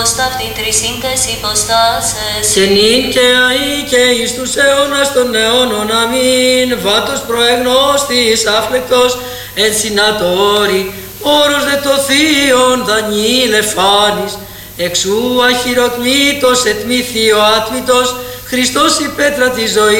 Σταύτη τρισύντες υποστάσες. Και νυν και αεί και εις τους αιώνας των αιώνων. Αμήν. Βάτος προεγνώστης άφλεκτος εν συνατόρι. Όρος δε το θείον Δανιήλ εφάνης. Εξού αχυρωτμήτως ετμήθη ο άτμητος. Χριστός η πέτρα της ζωής.